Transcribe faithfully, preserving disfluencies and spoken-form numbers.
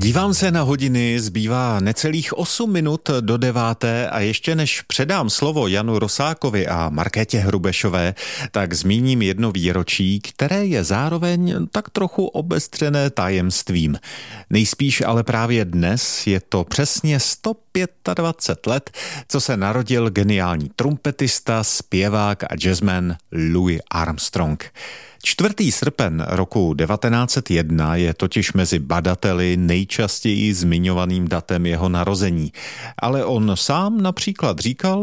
Dívám se na hodiny, zbývá necelých osm minut do deváté a ještě než předám slovo Janu Rosákovi a Markétě Hrubešové, tak zmíním jedno výročí, které je zároveň tak trochu obestřené tajemstvím. Nejspíš ale právě dnes je to přesně sto dvacet pět let, co se narodil geniální trumpetista, zpěvák a jazzman Louis Armstrong. čtvrtého srpna roku devatenáct set jedna je totiž mezi badateli nejčastěji zmiňovaným datem jeho narození. Ale on sám například říkal,